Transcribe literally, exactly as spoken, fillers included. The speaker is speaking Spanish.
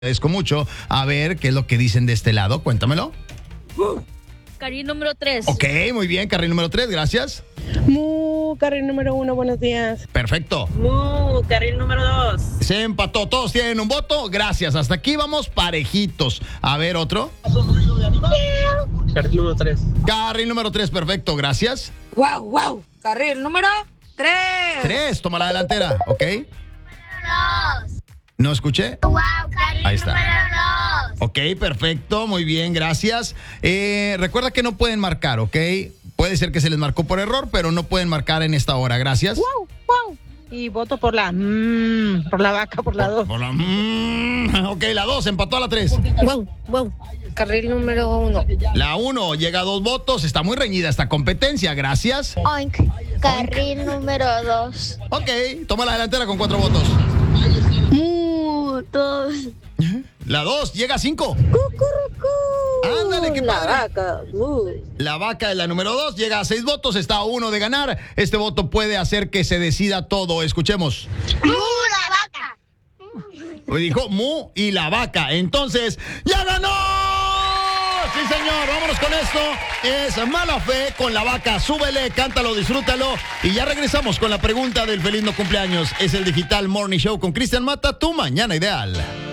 Agradezco mucho. A ver qué es lo que dicen de este lado. Cuéntamelo. Carril número tres. Ok, muy bien. Carril número tres, gracias. Mu, carril número uno, buenos días. Perfecto. Mu, carril número dos. Se empató. Todos tienen un voto. Gracias. Hasta aquí vamos parejitos. A ver, otro. Carril número tres. Carril número tres, perfecto. Gracias. Wow, wow. Carril número tres. Tres, toma la delantera. Ok. ¿No escuché? Wow, carril Ahí está. número dos. Ok, perfecto, muy bien, gracias. Eh, recuerda que no pueden marcar, ¿ok? Puede ser que se les marcó por error, pero no pueden marcar en esta hora, gracias. Wow, wow. Y voto por la, mmm, por la vaca, por la dos. Por la, mm, ok, la dos, empató a la tres. Wow, wow. Carril número uno. La uno llega a dos votos, está muy reñida esta competencia, gracias. Oink, carril número dos. Ok, toma la delantera con cuatro votos. Mu, dos. La dos llega a cinco. Cucurucú. Ándale, qué La padre. vaca. Uh. La vaca de la número dos llega a seis votos, está a uno de ganar. Este voto puede hacer que se decida todo. Escuchemos. Mu, la vaca. Hoy dijo Mu y la vaca. Entonces, ¡ya ganó! Sí, señor. Vámonos con esto. Es Mala Fe con la vaca. Súbele, cántalo, disfrútalo. Y ya regresamos con la pregunta del feliz no cumpleaños. Es el Digital Morning Show con Cristian Mata, tu mañana ideal.